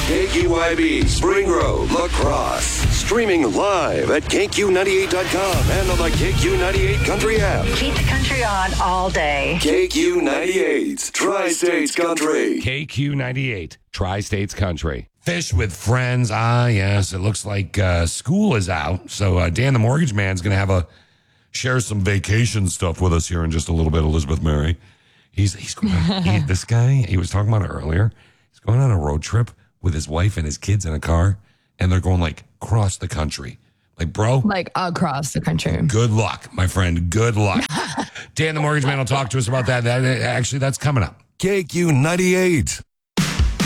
KQYB, Spring Grove, La Crosse. Streaming live at KQ98.com and on the KQ98 Country app. Keep the country on all day. KQ98, Tri-States Country. KQ98, Tri-States Country. Fish with friends. Ah, yes. It looks like school is out. So Dan the Mortgage Man's going to share some vacation stuff with us here in just a little bit, Elizabeth Mary. He's going this guy, he was talking about it earlier. He's going on a road trip with his wife and his kids in a car, and they're going like across the country. Like, bro. Like across the country. Good luck, my friend. Good luck. Dan the Mortgage Man will talk to us about that. That's coming up. KQ98.